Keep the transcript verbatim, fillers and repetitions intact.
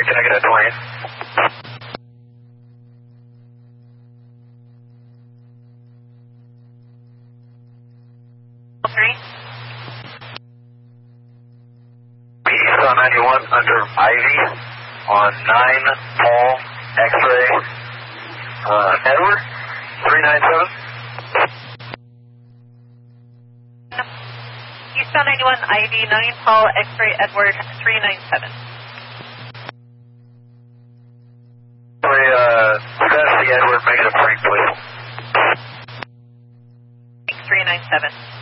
Can I get a twenty? Three. East ninety-one under Ivy on nine Paul X-ray uh, Edward three nine seven. Eastbound ninety-one Ivy, nine Paul X-ray Edward three nine seven. Sorry, uh, that's the Edward, make it a break, please. three nine seven.